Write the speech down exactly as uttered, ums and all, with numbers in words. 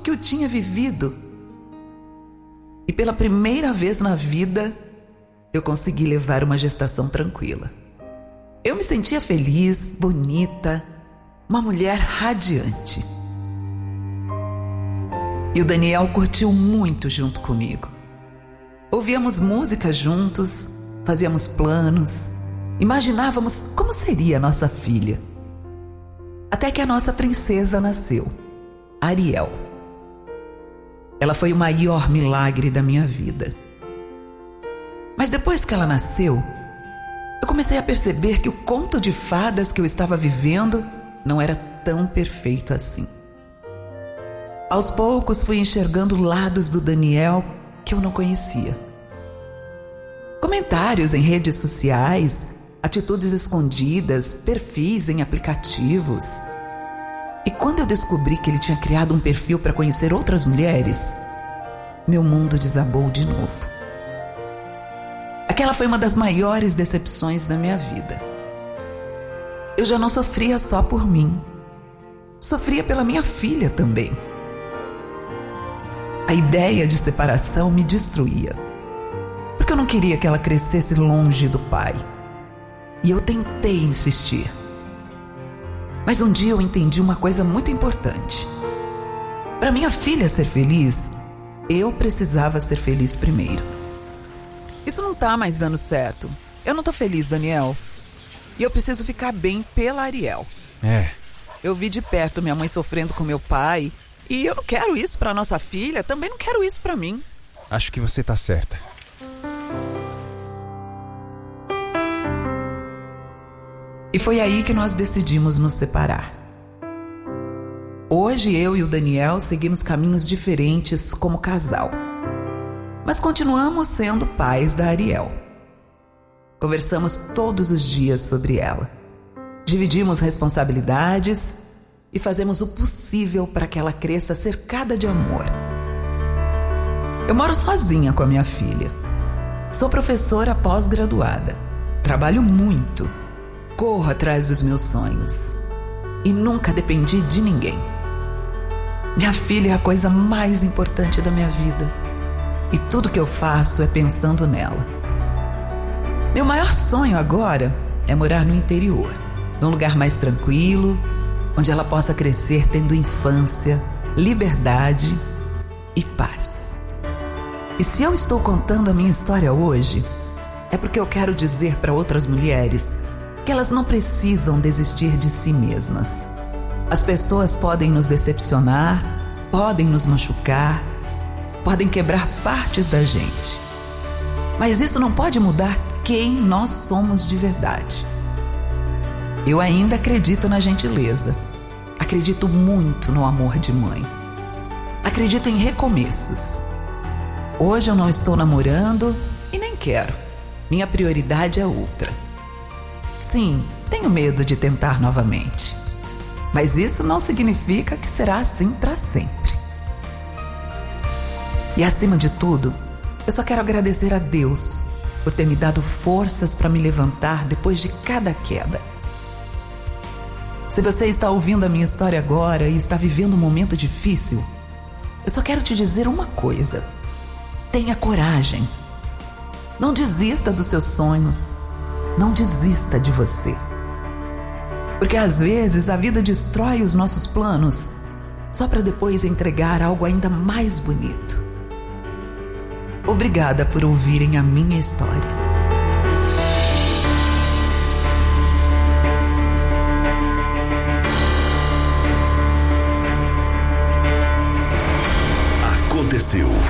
que eu tinha vivido. E pela primeira vez na vida, eu consegui levar uma gestação tranquila. Eu me sentia feliz, bonita, uma mulher radiante. E o Daniel curtiu muito junto comigo. Ouvíamos música juntos, fazíamos planos, imaginávamos como seria a nossa filha. Até que a nossa princesa nasceu, Ariel. Ela foi o maior milagre da minha vida. Mas depois que ela nasceu, eu comecei a perceber que o conto de fadas que eu estava vivendo não era tão perfeito assim. Aos poucos fui enxergando lados do Daniel que eu não conhecia. Comentários em redes sociais, atitudes escondidas, perfis em aplicativos. E quando eu descobri que ele tinha criado um perfil para conhecer outras mulheres, meu mundo desabou de novo. Aquela foi uma das maiores decepções da minha vida. Eu já não sofria só por mim, sofria pela minha filha também. A ideia de separação me destruía, porque eu não queria que ela crescesse longe do pai. E eu tentei insistir. Mas um dia eu entendi uma coisa muito importante. Para minha filha ser feliz, eu precisava ser feliz primeiro. Isso não tá mais dando certo. Eu não tô feliz, Daniel. E eu preciso ficar bem pela Ariel. É. Eu vi de perto minha mãe sofrendo com meu pai. E eu não quero isso pra nossa filha, também não quero isso pra mim. Acho que você tá certa. E foi aí que nós decidimos nos separar. Hoje eu e o Daniel seguimos caminhos diferentes como casal. Mas continuamos sendo pais da Ariel. Conversamos todos os dias sobre ela. Dividimos responsabilidades e fazemos o possível para que ela cresça cercada de amor. Eu moro sozinha com a minha filha. Sou professora pós-graduada. Trabalho muito. Corro atrás dos meus sonhos. E nunca dependi de ninguém. Minha filha é a coisa mais importante da minha vida. E tudo que eu faço é pensando nela. Meu maior sonho agora é morar no interior, num lugar mais tranquilo, onde ela possa crescer tendo infância, liberdade e paz. E se eu estou contando a minha história hoje, é porque eu quero dizer para outras mulheres que elas não precisam desistir de si mesmas. As pessoas podem nos decepcionar, podem nos machucar, podem quebrar partes da gente. Mas isso não pode mudar quem nós somos de verdade. Eu ainda acredito na gentileza. Acredito muito no amor de mãe. Acredito em recomeços. Hoje eu não estou namorando e nem quero. Minha prioridade é outra. Sim, tenho medo de tentar novamente. Mas isso não significa que será assim para sempre. E acima de tudo, eu só quero agradecer a Deus por ter me dado forças para me levantar depois de cada queda. Se você está ouvindo a minha história agora e está vivendo um momento difícil, eu só quero te dizer uma coisa. Tenha coragem. Não desista dos seus sonhos. Não desista de você. Porque às vezes a vida destrói os nossos planos só para depois entregar algo ainda mais bonito. Obrigada por ouvirem a minha história. Aconteceu.